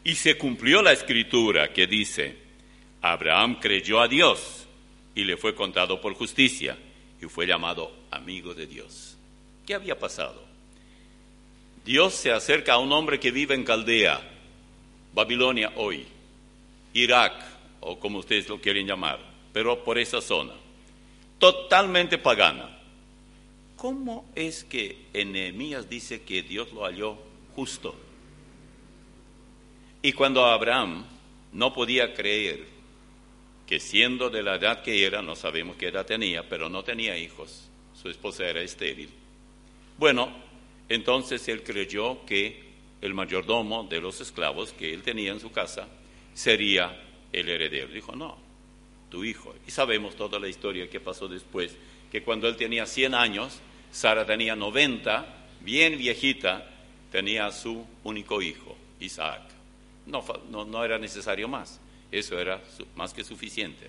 Y se cumplió la escritura que dice, Abraham creyó a Dios y le fue contado por justicia y fue llamado amigo de Dios. ¿Qué había pasado? Dios se acerca a un hombre que vive en Caldea, Babilonia hoy, Irak, o como ustedes lo quieren llamar, pero por esa zona, totalmente pagana. ¿Cómo es que en Nehemías dice que Dios lo halló justo? Y cuando Abraham no podía creer que siendo de la edad que era, no sabemos qué edad tenía, pero no tenía hijos, su esposa era estéril. Bueno, entonces él creyó que el mayordomo de los esclavos que él tenía en su casa sería el heredero. Dijo, no, tu hijo. Y sabemos toda la historia que pasó después, que cuando él tenía 100 años, Sara tenía 90, bien viejita, tenía a su único hijo, Isaac. No era necesario más, eso era más que suficiente.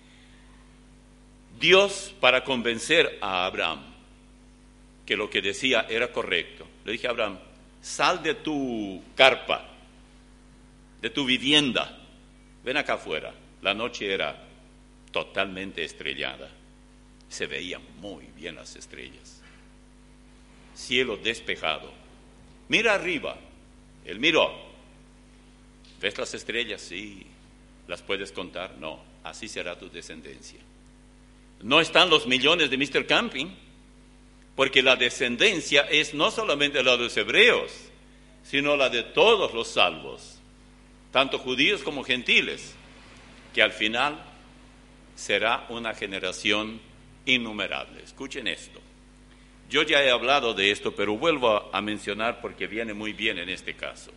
Dios, para convencer a Abraham que lo que decía era correcto, le dije a Abraham, sal de tu carpa, de tu vivienda, ven acá afuera. La noche era totalmente estrellada, se veían muy bien las estrellas, cielo despejado. Mira arriba. Él miró. ¿Ves las estrellas? Sí. ¿Las puedes contar? No. Así será tu descendencia. No están los millones de Mr. Camping, porque la descendencia es no solamente la de los hebreos, sino la de todos los salvos, tanto judíos como gentiles, que al final será una generación innumerable. Escuchen esto. Yo ya he hablado de esto, pero vuelvo a mencionar porque viene muy bien en este caso.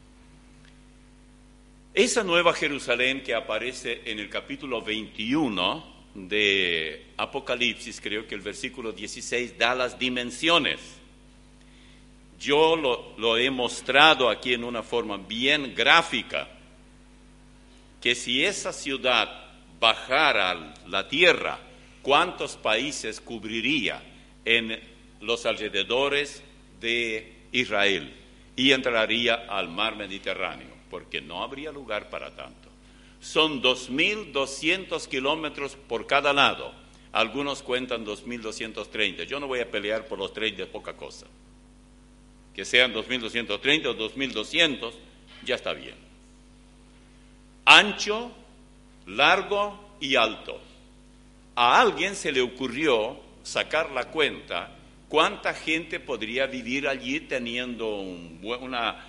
Esa nueva Jerusalén que aparece en el capítulo 21 de Apocalipsis, creo que el versículo 16 da las dimensiones. Yo lo he mostrado aquí en una forma bien gráfica, que si esa ciudad bajara a la tierra, ¿cuántos países cubriría en los alrededores de Israel? Y entraría al mar Mediterráneo, porque no habría lugar para tanto. Son 2.200 kilómetros por cada lado. Algunos cuentan 2.230. Yo no voy a pelear por los 30 de poca cosa. Que sean 2.230 o 2.200, ya está bien. Ancho, largo y alto. A alguien se le ocurrió sacar la cuenta cuánta gente podría vivir allí teniendo una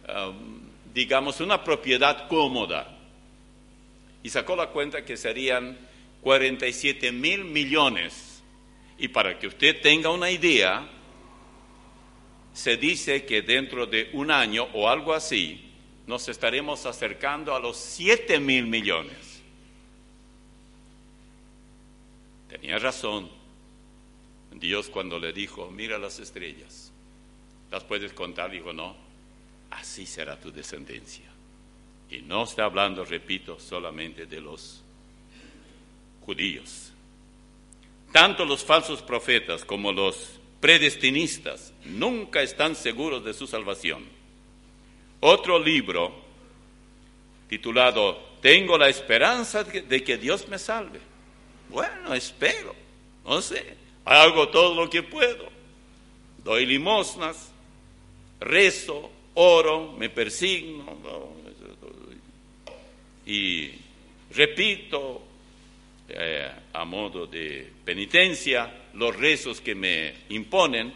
propiedad cómoda. Y sacó la cuenta que serían 47,000 millones. Y para que usted tenga una idea, se dice que dentro de un año o algo así, nos estaremos acercando a los 7,000 millones. Tenía razón Dios cuando le dijo, mira las estrellas, ¿las puedes contar? Dijo, no, así será tu descendencia. Y no está hablando, repito, solamente de los judíos. Tanto los falsos profetas como los predestinistas nunca están seguros de su salvación. Otro libro titulado Tengo la esperanza de que Dios me salve. Bueno, espero, no sé, hago todo lo que puedo. Doy limosnas, rezo, oro, me persigno, y repito a modo de penitencia los rezos que me imponen.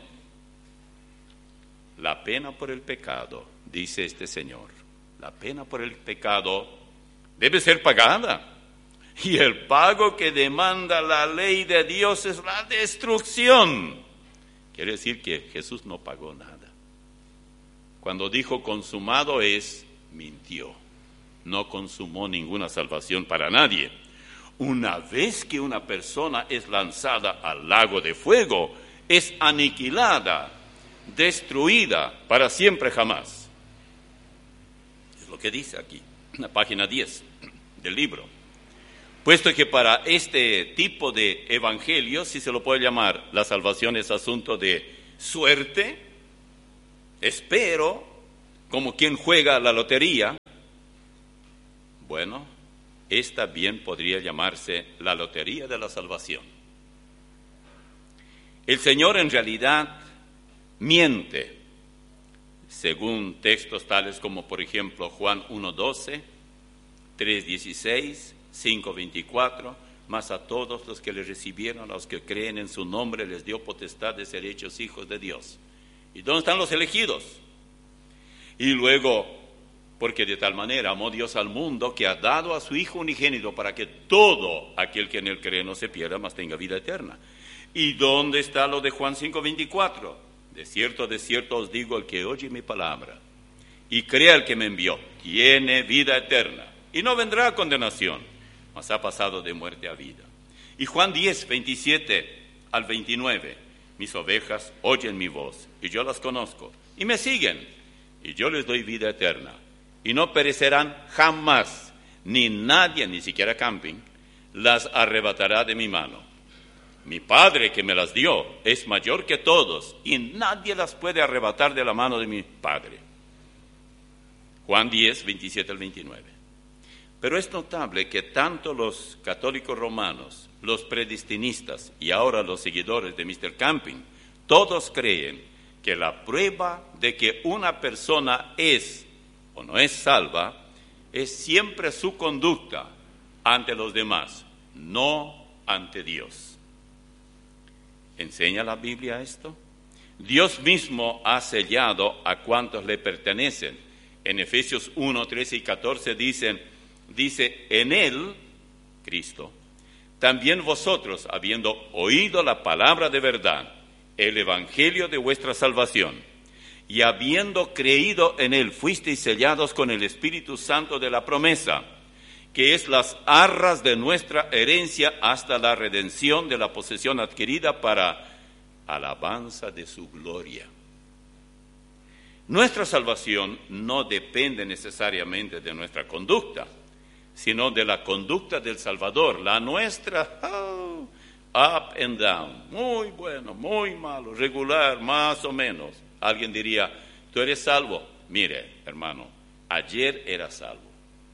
La pena por el pecado, dice este señor, la pena por el pecado debe ser pagada, y el pago que demanda la ley de Dios es la destrucción. Quiere decir que Jesús no pagó nada. Cuando dijo consumado es, mintió. No consumó ninguna salvación para nadie. Una vez que una persona es lanzada al lago de fuego, es aniquilada, destruida para siempre jamás. Es lo que dice aquí, en la página 10 del libro. Puesto que para este tipo de evangelio, si se lo puede llamar, la salvación es asunto de suerte, espero, como quien juega la lotería, Bueno, esta bien podría llamarse la lotería de la salvación. El Señor en realidad miente, según textos tales como, por ejemplo, Juan 1:12, 3:16, 5:24, mas a todos los que le recibieron, a los que creen en su nombre, les dio potestad de ser hechos hijos de Dios. ¿Y dónde están los elegidos? Y luego, porque de tal manera amó Dios al mundo, que ha dado a su Hijo unigénito, para que todo aquel que en él cree no se pierda, mas tenga vida eterna. ¿Y dónde está lo de Juan 5:24? De cierto os digo, el que oye mi palabra y crea al que me envió, tiene vida eterna, y no vendrá a condenación, mas ha pasado de muerte a vida. Y Juan 10:27-29, mis ovejas oyen mi voz, y yo las conozco, y me siguen, y yo les doy vida eterna, y no perecerán jamás, ni nadie, ni siquiera camping, las arrebatará de mi mano. Mi Padre que me las dio es mayor que todos, y nadie las puede arrebatar de la mano de mi Padre. Juan 10:27-29. Pero es notable que tanto los católicos romanos, los predestinistas y ahora los seguidores de Mr. Camping, todos creen que la prueba de que una persona es o no es salva es siempre su conducta ante los demás, no ante Dios. ¿Enseña la Biblia esto? Dios mismo ha sellado a cuantos le pertenecen. En Efesios 1, 13 y 14 dice, en Él, Cristo, también vosotros, habiendo oído la palabra de verdad, el evangelio de vuestra salvación, y habiendo creído en Él, fuisteis sellados con el Espíritu Santo de la promesa, que es las arras de nuestra herencia hasta la redención de la posesión adquirida para alabanza de su gloria. Nuestra salvación no depende necesariamente de nuestra conducta, sino de la conducta del Salvador. La nuestra, up and down, muy bueno, muy malo, regular, más o menos. Alguien diría, ¿tú eres salvo? Mire, hermano, ayer era salvo,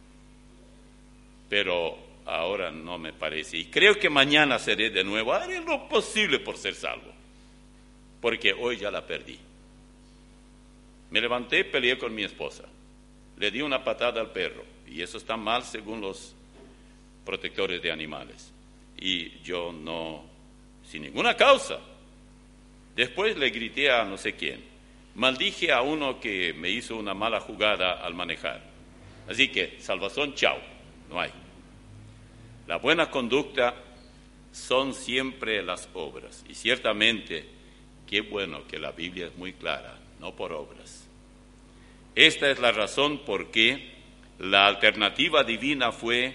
pero ahora no me parece. Y creo que mañana seré de nuevo. Haré lo posible por ser salvo, porque hoy ya la perdí. Me levanté, peleé con mi esposa, le di una patada al perro, y eso está mal según los protectores de animales. Y yo no, sin ninguna causa. Después le grité a no sé quién, maldije a uno que me hizo una mala jugada al manejar. Así que, salvación, chao, no hay. La buena conducta son siempre las obras, y ciertamente, qué bueno que la Biblia es muy clara, no por obras. Esta es la razón por qué la alternativa divina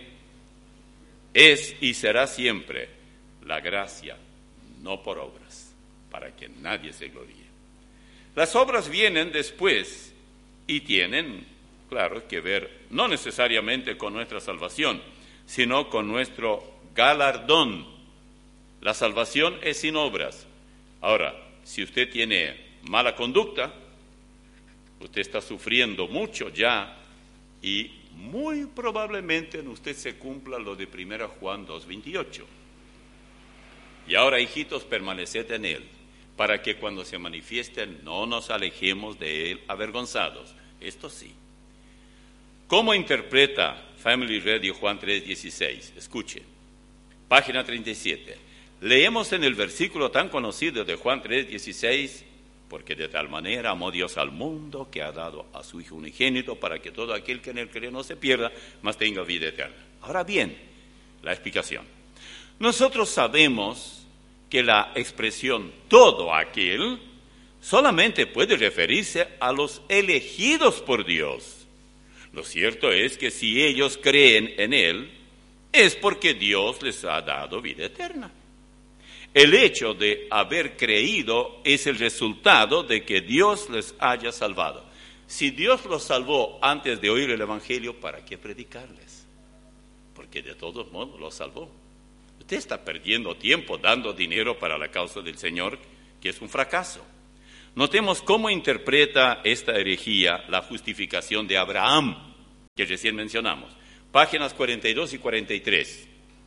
es y será siempre la gracia, no por obras, para que nadie se gloríe. Las obras vienen después y tienen, claro, que ver no necesariamente con nuestra salvación, sino con nuestro galardón. La salvación es sin obras. Ahora, si usted tiene mala conducta, usted está sufriendo mucho ya, y muy probablemente en usted se cumpla lo de 1 Juan 2:28. Y ahora, hijitos, permaneced en Él, para que cuando se manifieste no nos alejemos de Él avergonzados. Esto sí. ¿Cómo interpreta Family Radio Juan 3:16? Escuche, página 37. Leemos en el versículo tan conocido de Juan 3:16, porque de tal manera amó Dios al mundo que ha dado a su Hijo unigénito para que todo aquel que en él cree no se pierda, mas tenga vida eterna. Ahora bien, la explicación. Nosotros sabemos que la expresión todo aquel solamente puede referirse a los elegidos por Dios. Lo cierto es que si ellos creen en Él, es porque Dios les ha dado vida eterna. El hecho de haber creído es el resultado de que Dios les haya salvado. Si Dios los salvó antes de oír el Evangelio, ¿para qué predicarles? Porque de todos modos los salvó. Usted está perdiendo tiempo dando dinero para la causa del Señor, que es un fracaso. Notemos cómo interpreta esta herejía la justificación de Abraham, que recién mencionamos. páginas 42 y 43.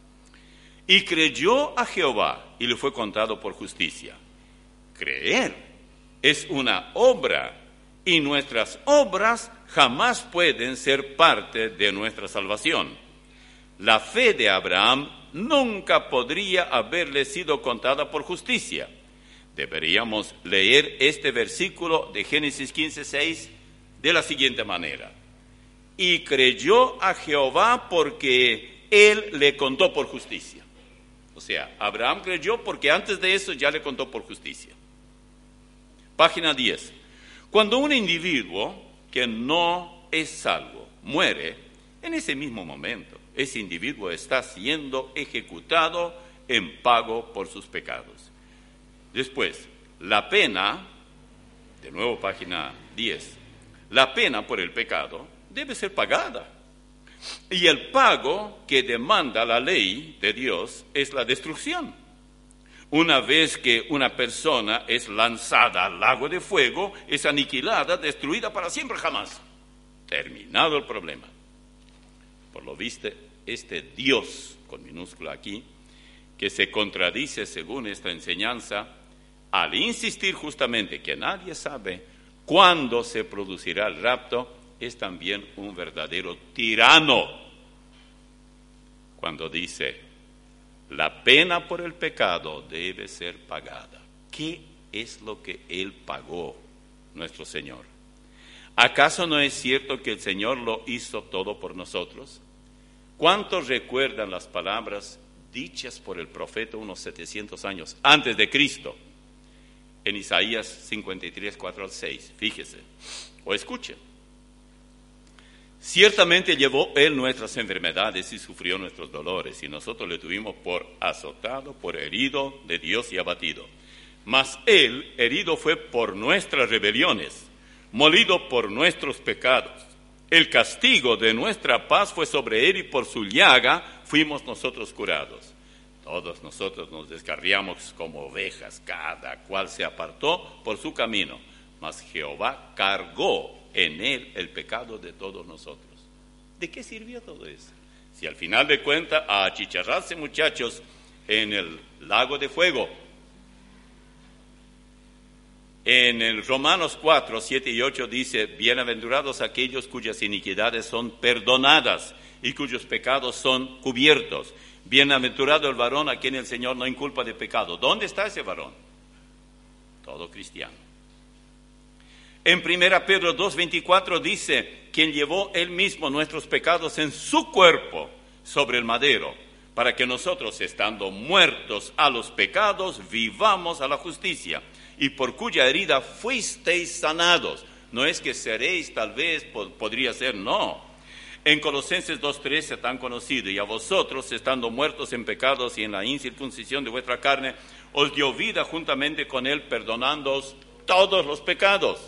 Y creyó a Jehová y le fue contado por justicia. Creer es una obra y nuestras obras jamás pueden ser parte de nuestra salvación. La fe de Abraham nunca podría haberle sido contada por justicia. Deberíamos leer este versículo de Génesis 15:6 de la siguiente manera. Y creyó a Jehová porque él le contó por justicia. O sea, Abraham creyó porque antes de eso ya le contó por justicia. Página 10. Cuando un individuo que no es salvo muere, en ese mismo momento, ese individuo está siendo ejecutado en pago por sus pecados. Después, la pena, de nuevo página 10, la pena por el pecado debe ser pagada. Y el pago que demanda la ley de Dios es la destrucción. Una vez que una persona es lanzada al lago de fuego, es aniquilada, destruida para siempre jamás. Terminado el problema. Por lo visto, este Dios, con minúscula aquí, que se contradice según esta enseñanza, al insistir justamente que nadie sabe cuándo se producirá el rapto, es también un verdadero tirano. Cuando dice, la pena por el pecado debe ser pagada. ¿Qué es lo que Él pagó, nuestro Señor? ¿Acaso no es cierto que el Señor lo hizo todo por nosotros? ¿Cuántos recuerdan las palabras dichas por el profeta unos 700 años antes de Cristo? En Isaías 53, 4 al 6. Fíjese, o escuchen. Ciertamente llevó Él nuestras enfermedades y sufrió nuestros dolores, y nosotros le tuvimos por azotado, por herido de Dios y abatido. Mas Él herido fue por nuestras rebeliones, molido por nuestros pecados. El castigo de nuestra paz fue sobre Él, y por su llaga fuimos nosotros curados. Todos nosotros nos descarriamos como ovejas, cada cual se apartó por su camino, mas Jehová cargó en Él el pecado de todos nosotros. ¿De qué sirvió todo eso? Si al final de cuentas, a achicharrarse, muchachos, en el lago de fuego. En el Romanos 4, 7 y 8 dice, bienaventurados aquellos cuyas iniquidades son perdonadas y cuyos pecados son cubiertos. Bienaventurado el varón a quien el Señor no inculpa de pecado. ¿Dónde está ese varón? Todo cristiano. En 1 Pedro 2:24 dice, quien llevó Él mismo nuestros pecados en su cuerpo sobre el madero, para que nosotros, estando muertos a los pecados, vivamos a la justicia, y por cuya herida fuisteis sanados. No es que seréis, tal vez, podría ser, no. En Colosenses 2:13 tan conocido, y a vosotros, estando muertos en pecados y en la incircuncisión de vuestra carne, os dio vida juntamente con Él, perdonándoos todos los pecados.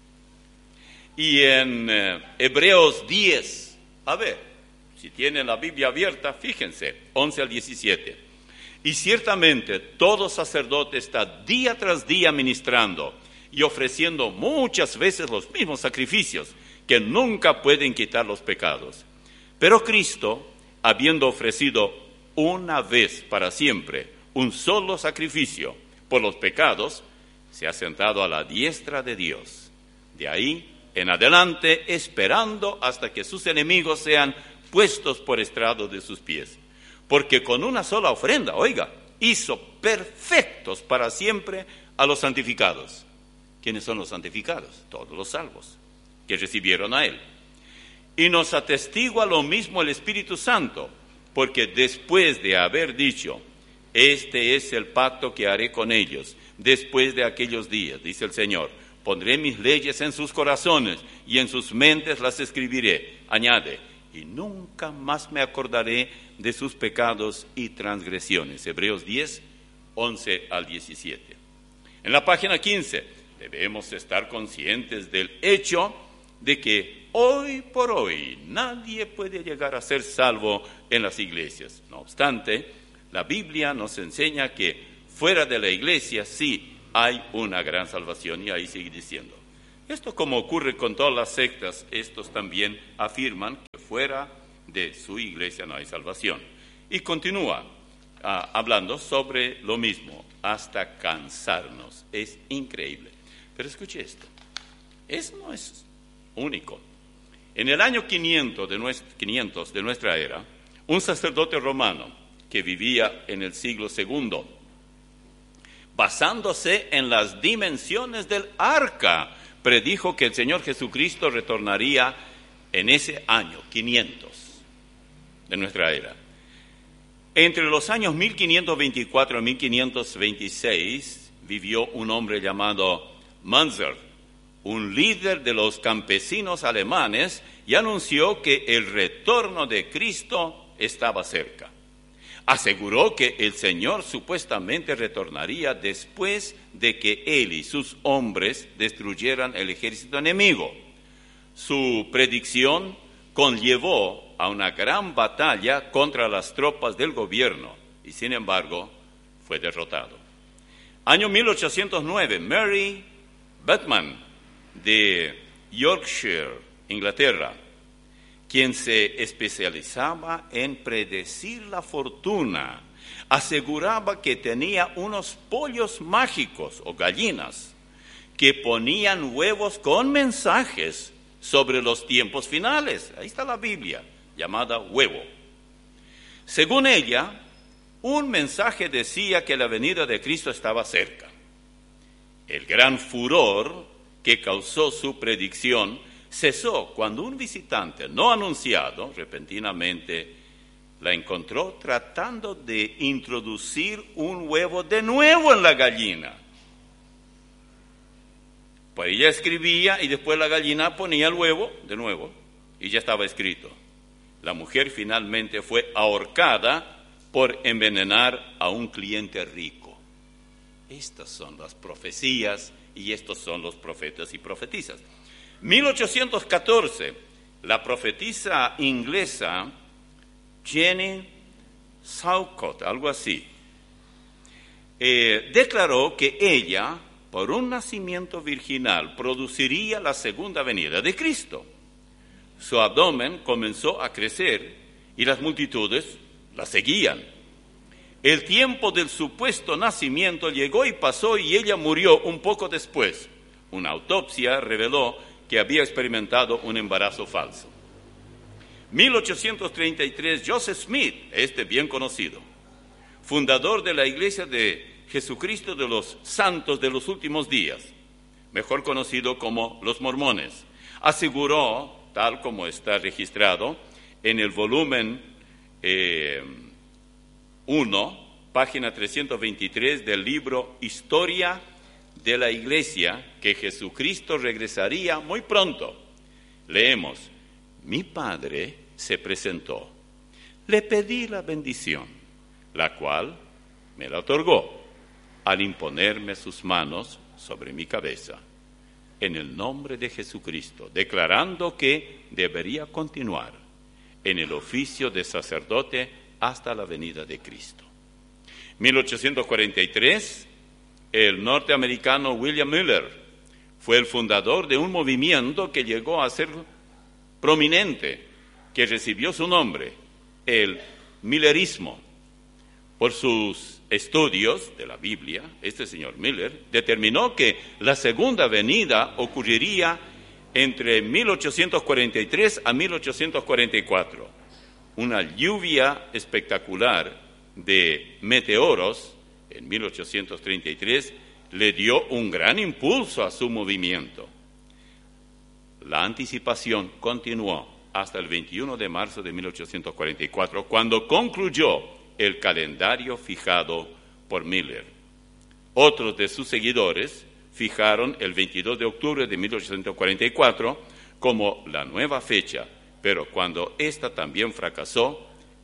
Y en Hebreos 10, a ver, si tienen la Biblia abierta, fíjense, 11 al 17. Y ciertamente todo sacerdote está día tras día ministrando y ofreciendo muchas veces los mismos sacrificios que nunca pueden quitar los pecados. Pero Cristo, habiendo ofrecido una vez para siempre un solo sacrificio por los pecados, se ha sentado a la diestra de Dios. De ahí en adelante, esperando hasta que sus enemigos sean puestos por estrado de sus pies. Porque con una sola ofrenda, oiga, hizo perfectos para siempre a los santificados. ¿Quiénes son los santificados? Todos los salvos que recibieron a Él. Y nos atestigua lo mismo el Espíritu Santo, porque después de haber dicho, este es el pacto que haré con ellos, después de aquellos días, dice el Señor, pondré mis leyes en sus corazones y en sus mentes las escribiré. Añade, y nunca más me acordaré de sus pecados y transgresiones. Hebreos 10, 11 al 17. En la página 15, debemos estar conscientes del hecho de que hoy por hoy nadie puede llegar a ser salvo en las iglesias. No obstante, la Biblia nos enseña que fuera de la iglesia sí hay una gran salvación, y ahí sigue diciendo. Esto, como ocurre con todas las sectas, estos también afirman que fuera de su iglesia no hay salvación. Y continúa hablando sobre lo mismo hasta cansarnos. Es increíble. Pero escuche esto. Eso no es único. En el año 500 de nuestra era, un sacerdote romano que vivía en el siglo II, basándose en las dimensiones del arca, predijo que el Señor Jesucristo retornaría en ese año 500 de nuestra era. Entre los años 1524 y 1526 vivió un hombre llamado Münzer, un líder de los campesinos alemanes, y anunció que el retorno de Cristo estaba cerca. Aseguró que el Señor supuestamente retornaría después de que él y sus hombres destruyeran el ejército enemigo. Su predicción conllevó a una gran batalla contra las tropas del gobierno y, sin embargo, fue derrotado. Año 1809, Mary Batman de Yorkshire, Inglaterra, quien se especializaba en predecir la fortuna, aseguraba que tenía unos pollos mágicos o gallinas que ponían huevos con mensajes sobre los tiempos finales. Ahí está la Biblia, llamada huevo. Según ella, un mensaje decía que la venida de Cristo estaba cerca. El gran furor que causó su predicción cesó cuando un visitante no anunciado repentinamente la encontró tratando de introducir un huevo de nuevo en la gallina. Pues ella escribía y después la gallina ponía el huevo de nuevo y ya estaba escrito. La mujer finalmente fue ahorcada por envenenar a un cliente rico. Estas son las profecías y estos son los profetas y profetisas. 1814, la profetisa inglesa Jenny Southcott, algo así, declaró que ella, por un nacimiento virginal, produciría la segunda venida de Cristo. Su abdomen comenzó a crecer y las multitudes la seguían. El tiempo del supuesto nacimiento llegó y pasó y ella murió un poco después. Una autopsia reveló que había experimentado un embarazo falso. 1833, Joseph Smith, bien conocido, fundador de la Iglesia de Jesucristo de los Santos de los Últimos Días, mejor conocido como los Mormones, aseguró, tal como está registrado en el volumen 1, página 323 del libro Historia de la Iglesia, que Jesucristo regresaría muy pronto. Leemos: mi padre se presentó, le pedí la bendición, la cual me la otorgó al imponerme sus manos sobre mi cabeza, en el nombre de Jesucristo, declarando que debería continuar en el oficio de sacerdote hasta la venida de Cristo. 1843, el norteamericano William Miller fue el fundador de un movimiento que llegó a ser prominente, que recibió su nombre, el Millerismo. Por sus estudios de la Biblia, este señor Miller determinó que la segunda venida ocurriría entre 1843 a 1844. Una lluvia espectacular de meteoros en 1833 le dio un gran impulso a su movimiento. La anticipación continuó hasta el 21 de marzo de 1844, cuando concluyó el calendario fijado por Miller. Otros de sus seguidores fijaron el 22 de octubre de 1844 como la nueva fecha, pero cuando esta también fracasó,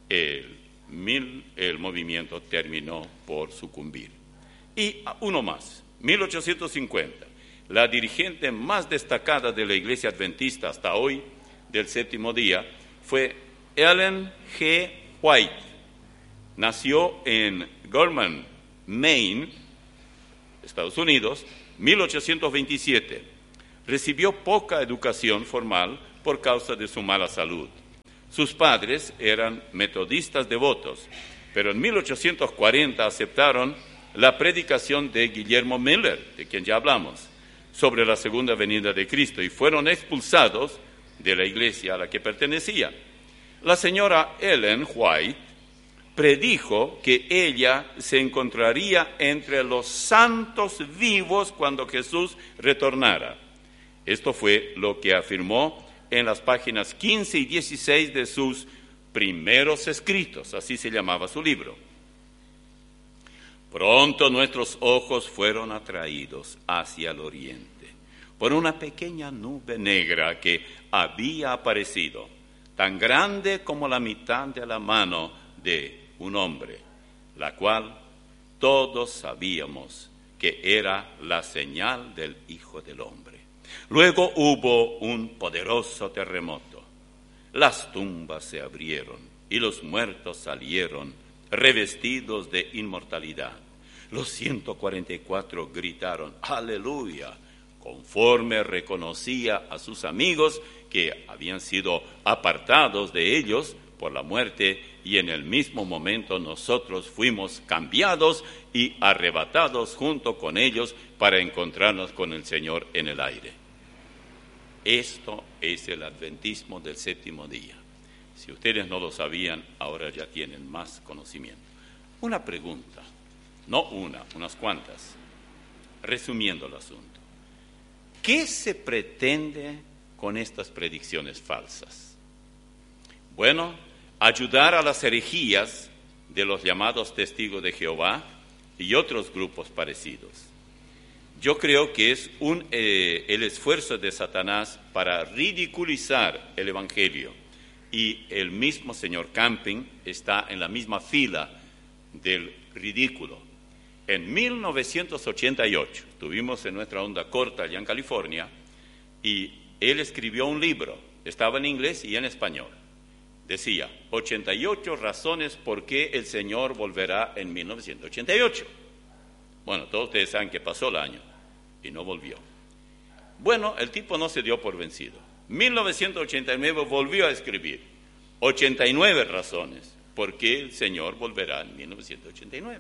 el movimiento terminó por sucumbir. Y uno más, 1850, la dirigente más destacada de la Iglesia Adventista hasta hoy, del séptimo día, fue Ellen G. White. Nació en Gorman, Maine, Estados Unidos, 1827. Recibió poca educación formal por causa de su mala salud. Sus padres eran metodistas devotos, pero en 1840 aceptaron la predicación de Guillermo Miller, de quien ya hablamos, sobre la segunda venida de Cristo, y fueron expulsados de la iglesia a la que pertenecía. La señora Ellen White predijo que ella se encontraría entre los santos vivos cuando Jesús retornara. Esto fue lo que afirmó en las páginas 15 y 16 de sus primeros escritos, así se llamaba su libro. Pronto nuestros ojos fueron atraídos hacia el oriente por una pequeña nube negra que había aparecido, tan grande como la mitad de la mano de un hombre, la cual todos sabíamos que era la señal del Hijo del Hombre. Luego hubo un poderoso terremoto. Las tumbas se abrieron y los muertos salieron revestidos de inmortalidad. Los 144 gritaron ¡Aleluya!, conforme reconocía a sus amigos que habían sido apartados de ellos por la muerte, y en el mismo momento nosotros fuimos cambiados y arrebatados junto con ellos para encontrarnos con el Señor en el aire. Esto es el adventismo del séptimo día. Si ustedes no lo sabían, ahora ya tienen más conocimiento. Una pregunta, no una, unas cuantas, resumiendo el asunto. ¿Qué se pretende con estas predicciones falsas? Bueno, ayudar a las herejías de los llamados testigos de Jehová y otros grupos parecidos. Yo creo que es el esfuerzo de Satanás para ridiculizar el Evangelio, y el mismo señor Camping está en la misma fila del ridículo. En 1988, estuvimos en nuestra onda corta allá en California, y él escribió un libro, estaba en inglés y en español. Decía, 88 razones por qué el Señor volverá en 1988. Bueno, todos ustedes saben que pasó el año y no volvió. Bueno, el tipo no se dio por vencido. 1989 volvió a escribir 89 razones por qué el Señor volverá en 1989.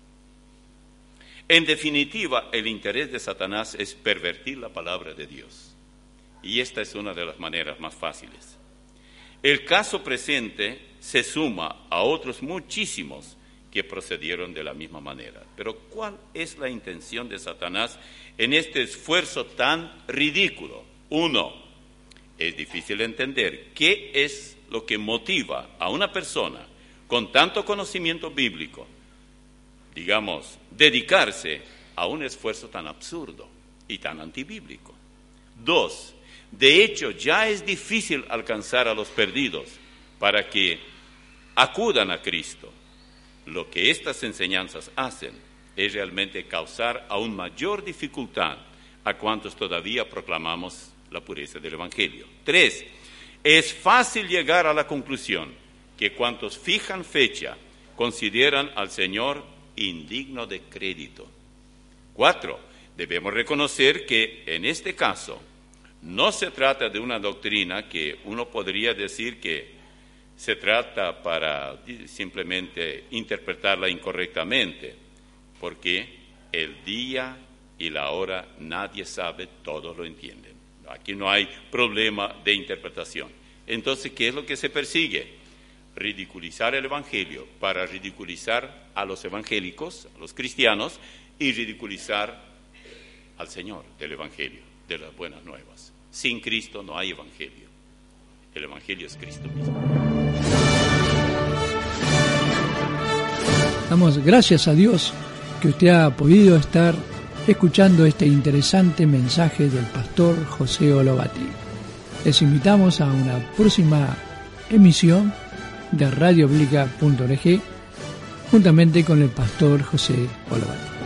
En definitiva, el interés de Satanás es pervertir la palabra de Dios. Y esta es una de las maneras más fáciles. El caso presente se suma a otros muchísimos que procedieron de la misma manera. Pero ¿cuál es la intención de Satanás en este esfuerzo tan ridículo? Uno, es difícil entender qué es lo que motiva a una persona con tanto conocimiento bíblico, digamos, dedicarse a un esfuerzo tan absurdo y tan antibíblico. Dos, de hecho, ya es difícil alcanzar a los perdidos para que acudan a Cristo. Lo que estas enseñanzas hacen es realmente causar aún mayor dificultad a cuantos todavía proclamamos la pureza del Evangelio. Tres, es fácil llegar a la conclusión que cuantos fijan fecha consideran al Señor indigno de crédito. Cuatro, debemos reconocer que en este caso no se trata de una doctrina que uno podría decir que se trata para simplemente interpretarla incorrectamente, porque el día y la hora nadie sabe, todos lo entienden. Aquí no hay problema de interpretación. Entonces, ¿qué es lo que se persigue? Ridiculizar el Evangelio para ridiculizar a los evangélicos, a los cristianos, y ridiculizar al Señor del Evangelio, de las buenas nuevas. Sin Cristo no hay Evangelio. El Evangelio es Cristo mismo. Damos gracias a Dios que usted ha podido estar escuchando este interesante mensaje del pastor José Olobati. Les invitamos a una próxima emisión de radiobiblica.org juntamente con el pastor José Olobati.